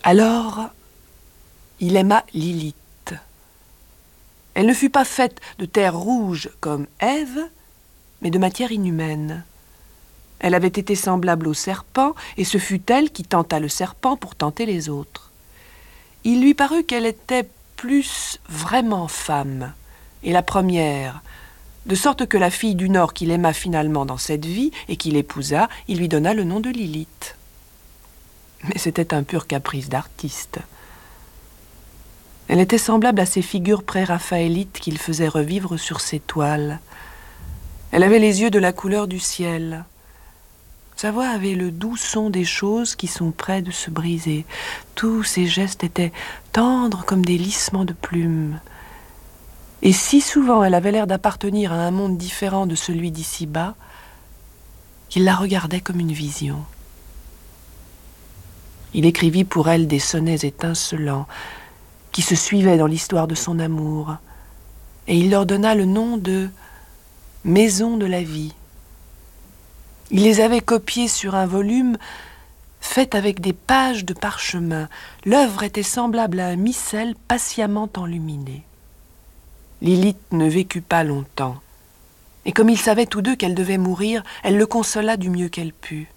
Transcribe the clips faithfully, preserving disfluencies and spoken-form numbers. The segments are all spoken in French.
Alors, il aima Lilith. Elle ne fut pas faite de terre rouge comme Ève, mais de matière inhumaine. Elle avait été semblable au serpent, et ce fut elle qui tenta le serpent pour tenter les autres. Il lui parut qu'elle était plus vraiment femme, et la première, de sorte que la fille du Nord qu'il aima finalement dans cette vie, et qu'il épousa, il lui donna le nom de Lilith. Mais c'était un pur caprice d'artiste. Elle était semblable à ces figures pré-raphaélites qu'il faisait revivre sur ses toiles. Elle avait les yeux de la couleur du ciel. Sa voix avait le doux son des choses qui sont près de se briser. Tous ses gestes étaient tendres comme des lissements de plumes. Et si souvent elle avait l'air d'appartenir à un monde différent de celui d'ici-bas, qu'il la regardait comme une vision. Il écrivit pour elle des sonnets étincelants qui se suivaient dans l'histoire de son amour, et il leur donna le nom de « Maison de la vie ». Il les avait copiés sur un volume fait avec des pages de parchemin. L'œuvre était semblable à un missel patiemment enluminé. Lilith ne vécut pas longtemps, et comme ils savaient tous deux qu'elle devait mourir, elle le consola du mieux qu'elle put.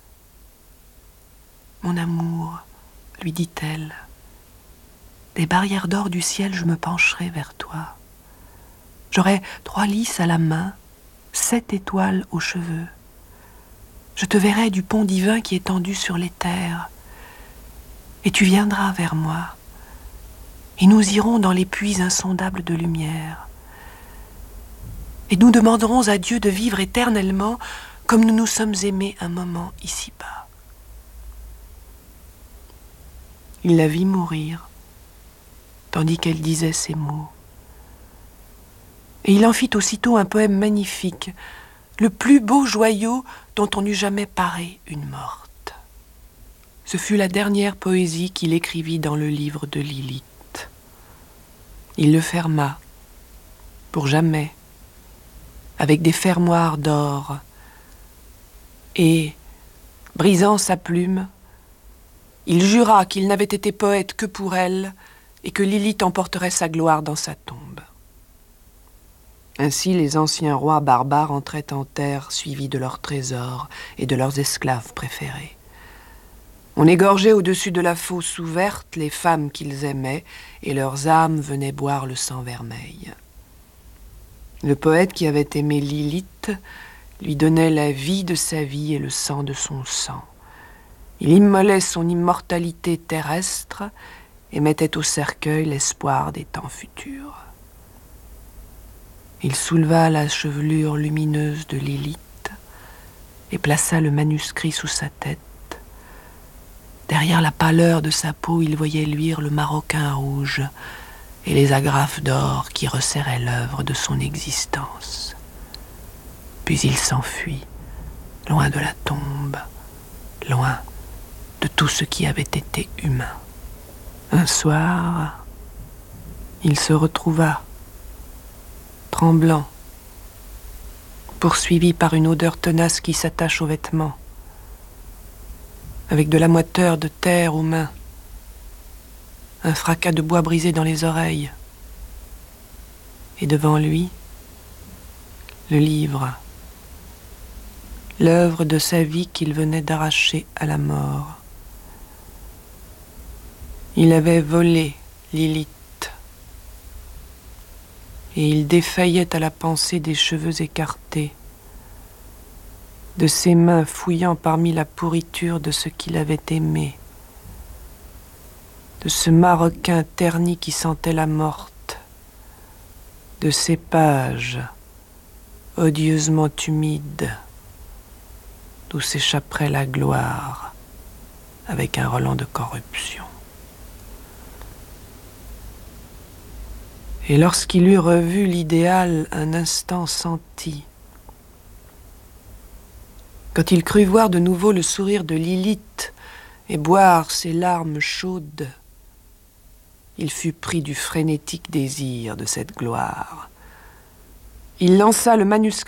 « Mon amour, lui dit-elle, des barrières d'or du ciel, je me pencherai vers toi. J'aurai trois lys à la main, sept étoiles aux cheveux. Je te verrai du pont divin qui est tendu sur les terres, et tu viendras vers moi, et nous irons dans les puits insondables de lumière. Et nous demanderons à Dieu de vivre éternellement comme nous nous sommes aimés un moment ici-bas. » Il la vit mourir, tandis qu'elle disait ces mots. Et il en fit aussitôt un poème magnifique, le plus beau joyau dont on n'eût jamais paré une morte. Ce fut la dernière poésie qu'il écrivit dans le livre de Lilith. Il le ferma, pour jamais, avec des fermoirs d'or, et, brisant sa plume, il jura qu'il n'avait été poète que pour elle et que Lilith emporterait sa gloire dans sa tombe. Ainsi les anciens rois barbares entraient en terre suivis de leurs trésors et de leurs esclaves préférés. On égorgeait au-dessus de la fosse ouverte les femmes qu'ils aimaient et leurs âmes venaient boire le sang vermeil. Le poète qui avait aimé Lilith lui donnait la vie de sa vie et le sang de son sang. Il immolait son immortalité terrestre et mettait au cercueil l'espoir des temps futurs. Il souleva la chevelure lumineuse de Lilith et plaça le manuscrit sous sa tête. Derrière la pâleur de sa peau, il voyait luire le maroquin rouge et les agrafes d'or qui resserraient l'œuvre de son existence. Puis il s'enfuit, loin de la tombe, loin de tout ce qui avait été humain. Un soir, il se retrouva, tremblant, poursuivi par une odeur tenace qui s'attache aux vêtements, avec de la moiteur de terre aux mains, un fracas de bois brisé dans les oreilles, et devant lui, le livre, l'œuvre de sa vie qu'il venait d'arracher à la mort. Il avait volé Lilith, et il défaillait à la pensée des cheveux écartés, de ses mains fouillant parmi la pourriture de ce qu'il avait aimé, de ce maroquin terni qui sentait la morte, de ces pages odieusement humides d'où s'échapperait la gloire avec un relent de corruption. Et lorsqu'il eut revu l'idéal un instant senti, quand il crut voir de nouveau le sourire de Lilith et boire ses larmes chaudes, il fut pris du frénétique désir de cette gloire. Il lança le manuscrit